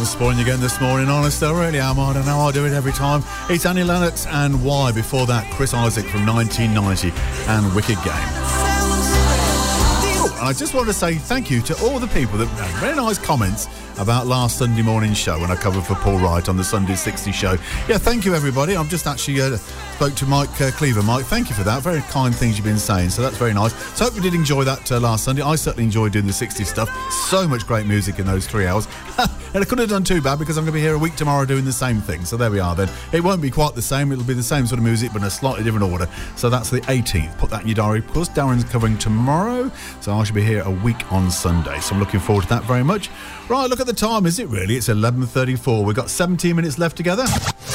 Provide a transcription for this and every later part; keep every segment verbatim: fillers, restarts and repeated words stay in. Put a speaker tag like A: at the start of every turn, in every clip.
A: I'm spoiling you again this morning, honest, I really am. I don't know, I do it every time. It's Annie Lennox and Why. Before that, Chris Isaak from nineteen ninety and Wicked Game. Oh, and I just want to say thank you to all the people that made very nice comments about last Sunday morning's show when I covered for Paul Wright on the Sunday sixty show. Yeah, thank you, everybody. I've just actually uh, spoke to Mike uh, Cleaver. Mike, thank you for that. Very kind things you've been saying, so that's very nice. So I hope you did enjoy that uh, last Sunday. I certainly enjoyed doing the sixties stuff. So much great music in those three hours. And I couldn't have done too bad because I'm going to be here a week tomorrow doing the same thing. So there we are then. It won't be quite the same. It'll be the same sort of music, but in a slightly different order. So that's the eighteenth. Put that in your diary. Of course, Darren's covering tomorrow. So I should be here a week on Sunday. So I'm looking forward to that very much. Right, look at the time. Is it really? It's eleven thirty-four. We've got seventeen minutes left together.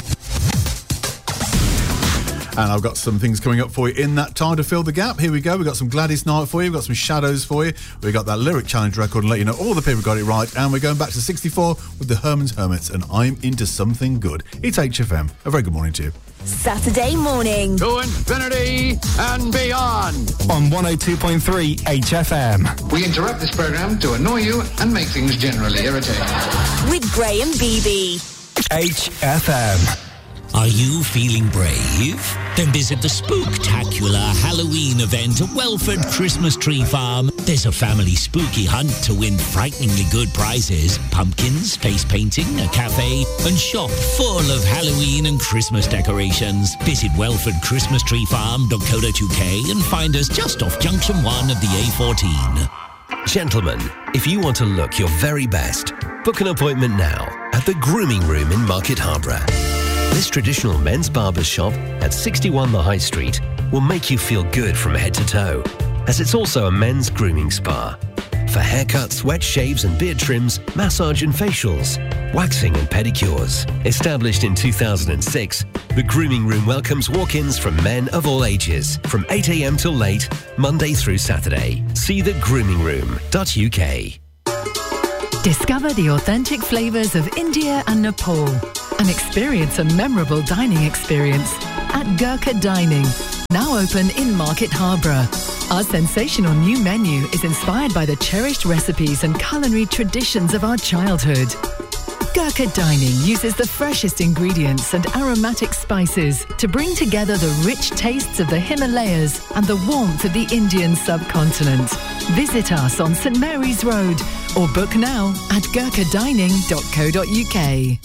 A: And I've got some things coming up for you in that time to fill the gap. Here we go. We've got some Gladys Knight for you. We've got some Shadows for you. We've got that Lyric Challenge record and let you know all the people got it right. And we're going back to sixty-four with the Herman's Hermits and I'm Into Something Good. It's H F M. A very good morning to you.
B: Saturday morning.
C: To infinity and beyond.
D: On one oh two point three H F M.
E: We interrupt this programme to annoy you and make things generally irritating.
B: With Graham Beebe.
D: H F M.
F: Are you feeling brave? Then visit the Spooktacular Halloween event at Welford Christmas Tree Farm. There's a family spooky hunt to win frighteningly good prizes, pumpkins, face painting, a cafe, and shop full of Halloween and Christmas decorations. Visit welford christmas tree farm dot co dot uk and find us just off Junction one of the A fourteen.
G: Gentlemen, if you want to look your very best, book an appointment now at the Grooming Room in Market Harborough. This traditional men's barber shop at sixty-one The High Street will make you feel good from head to toe, as it's also a men's grooming spa. For haircuts, wet shaves and beard trims, massage and facials, waxing and pedicures. Established in two thousand six, the Grooming Room welcomes walk-ins from men of all ages, from eight a.m. till late, Monday through Saturday. See the grooming room dot U K.
H: Discover the authentic flavours of India and Nepal and experience a memorable dining experience at Gurkha Dining, now open in Market Harborough. Our sensational new menu is inspired by the cherished recipes and culinary traditions of our childhood. Gurkha Dining uses the freshest ingredients and aromatic spices to bring together the rich tastes of the Himalayas and the warmth of the Indian subcontinent. Visit us on St Mary's Road or book now at gurkha dining dot co dot uk.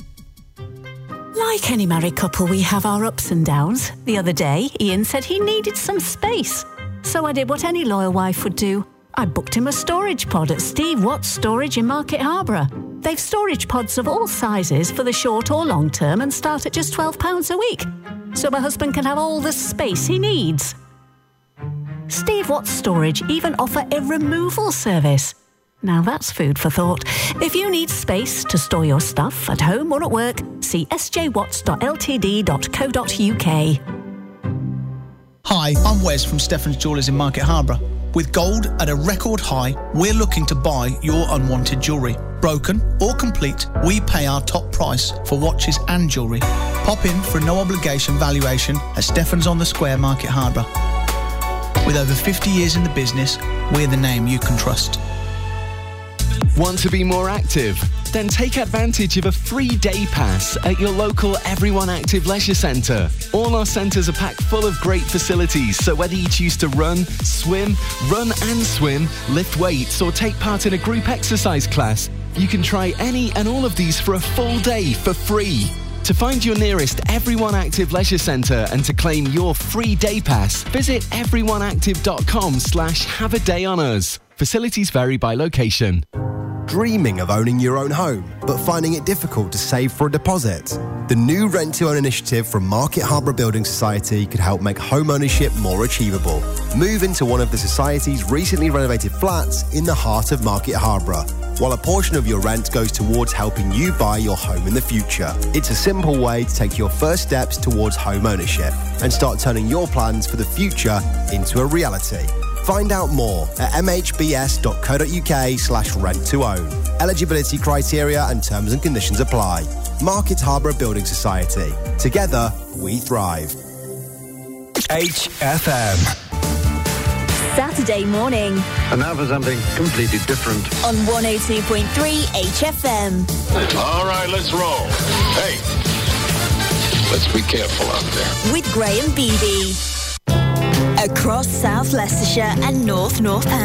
I: Like any married couple, we have our ups and downs. The other day, Ian said he needed some space. So I did what any loyal wife would do. I booked him a storage pod at Steve Watts Storage in Market Harborough. They've storage pods of all sizes for the short or long term and start at just twelve pounds a week. So my husband can have all the space he needs. Steve Watts Storage even offer a removal service. Now that's food for thought. If you need space to store your stuff at home or at work, see s j watts dot l t d dot co dot u k.
J: Hi, I'm Wes from Stefan's Jewellers in Market Harborough. With gold at a record high, we're looking to buy your unwanted jewellery. Broken or complete, we pay our top price for watches and jewellery. Pop in for a no-obligation valuation at Stefan's on the Square, Market Harborough. With over fifty years in the business, we're the name you can trust.
K: Want to be more active? Then take advantage of a free day pass at your local Everyone Active Leisure Centre. All our centres are packed full of great facilities, so whether you choose to run, swim, run and swim, lift weights or take part in a group exercise class, you can try any and all of these for a full day for free. To find your nearest Everyone Active Leisure Centre and to claim your free day pass, visit everyoneactive.com slash have a day on us. Facilities vary by location.
L: Dreaming of owning your own home, but finding it difficult to save for a deposit? The new Rent to Own initiative from Market Harborough Building Society could help make home ownership more achievable. Move into one of the Society's recently renovated flats in the heart of Market Harborough, while a portion of your rent goes towards helping you buy your home in the future. It's a simple way to take your first steps towards home ownership and start turning your plans for the future into a reality. Find out more at m h b s dot co dot u k slash rent to own. Eligibility criteria and terms and conditions apply. Market Harborough Building Society. Together, we thrive.
D: H F M.
B: Saturday morning
C: And now for something completely different.
B: on one oh two point three H F M.
M: All right, let's roll. Hey, let's be careful out there.
B: With Graham Beebe. Across South Leicestershire and North Northampton.